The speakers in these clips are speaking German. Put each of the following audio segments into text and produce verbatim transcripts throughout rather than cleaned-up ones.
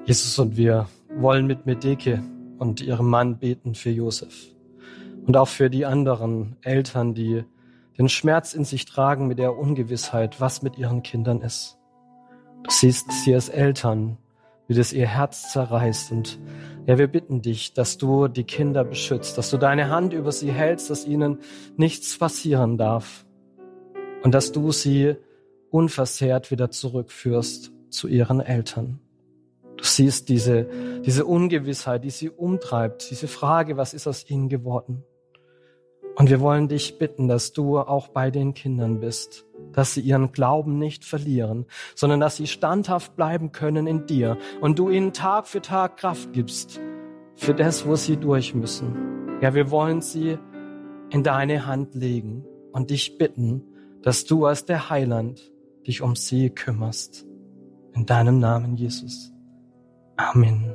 Jesus, und wir wollen mit Medeke und ihrem Mann beten für Josef und auch für die anderen Eltern, die den Schmerz in sich tragen mit der Ungewissheit, was mit ihren Kindern ist. Du siehst sie als Eltern, wie das ihr Herz zerreißt. Und ja, wir bitten dich, dass du die Kinder beschützt, dass du deine Hand über sie hältst, dass ihnen nichts passieren darf und dass du sie unversehrt wieder zurückführst zu ihren Eltern. Du siehst diese, diese Ungewissheit, die sie umtreibt, diese Frage, was ist aus ihnen geworden? Und wir wollen dich bitten, dass du auch bei den Kindern bist, dass sie ihren Glauben nicht verlieren, sondern dass sie standhaft bleiben können in dir und du ihnen Tag für Tag Kraft gibst für das, wo sie durch müssen. Ja, wir wollen sie in deine Hand legen und dich bitten, dass du als der Heiland dich um sie kümmerst. In deinem Namen, Jesus. Amen.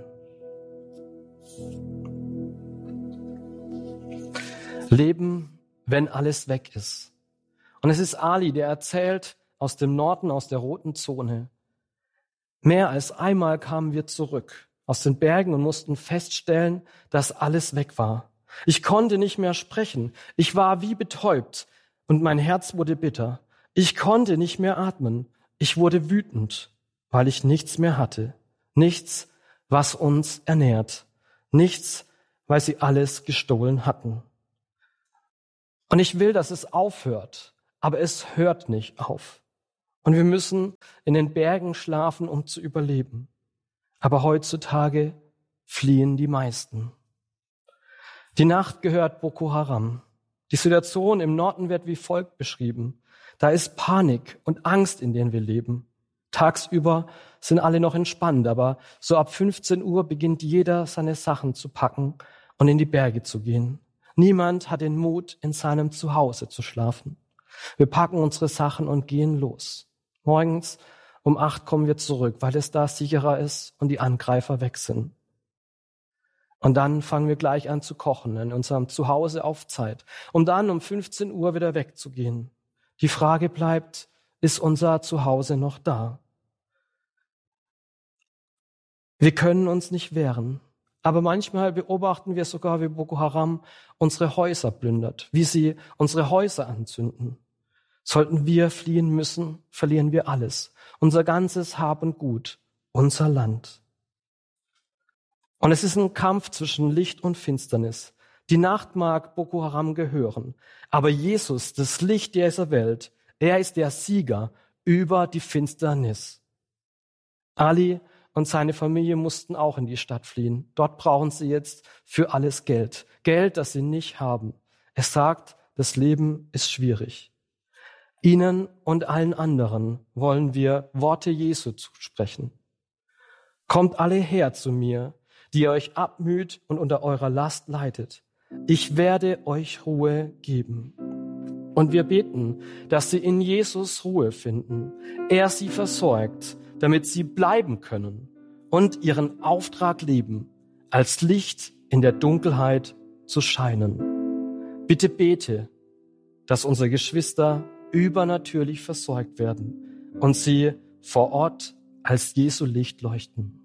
Leben, wenn alles weg ist. Und es ist Ali, der erzählt aus dem Norden, aus der roten Zone. Mehr als einmal kamen wir zurück aus den Bergen und mussten feststellen, dass alles weg war. Ich konnte nicht mehr sprechen. Ich war wie betäubt und mein Herz wurde bitter. Ich konnte nicht mehr atmen. Ich wurde wütend, weil ich nichts mehr hatte. Nichts, was uns ernährt. Nichts, weil sie alles gestohlen hatten. Und ich will, dass es aufhört, aber es hört nicht auf. Und wir müssen in den Bergen schlafen, um zu überleben. Aber heutzutage fliehen die meisten. Die Nacht gehört Boko Haram. Die Situation im Norden wird wie folgt beschrieben. Da ist Panik und Angst, in denen wir leben. Tagsüber sind alle noch entspannt, aber so ab fünfzehn Uhr beginnt jeder, seine Sachen zu packen und in die Berge zu gehen. Niemand hat den Mut, in seinem Zuhause zu schlafen. Wir packen unsere Sachen und gehen los. Morgens um acht kommen wir zurück, weil es da sicherer ist und die Angreifer weg sind. Und dann fangen wir gleich an zu kochen in unserem Zuhause auf Zeit, um dann um fünfzehn Uhr wieder wegzugehen. Die Frage bleibt, ist unser Zuhause noch da? Wir können uns nicht wehren. Aber manchmal beobachten wir sogar, wie Boko Haram unsere Häuser plündert, wie sie unsere Häuser anzünden. Sollten wir fliehen müssen, verlieren wir alles. Unser ganzes Hab und Gut, unser Land. Und es ist ein Kampf zwischen Licht und Finsternis. Die Nacht mag Boko Haram gehören, aber Jesus, das Licht dieser Welt, er ist der Sieger über die Finsternis. Ali und seine Familie mussten auch in die Stadt fliehen. Dort brauchen sie jetzt für alles Geld. Geld, das sie nicht haben. Es sagt, das Leben ist schwierig. Ihnen und allen anderen wollen wir Worte Jesu zusprechen. Kommt alle her zu mir, die ihr euch abmüht und unter eurer Last leidet. Ich werde euch Ruhe geben. Und wir beten, dass sie in Jesus Ruhe finden. Er sie versorgt, damit sie bleiben können und ihren Auftrag leben, als Licht in der Dunkelheit zu scheinen. Bitte bete, dass unsere Geschwister übernatürlich versorgt werden und sie vor Ort als Jesu Licht leuchten.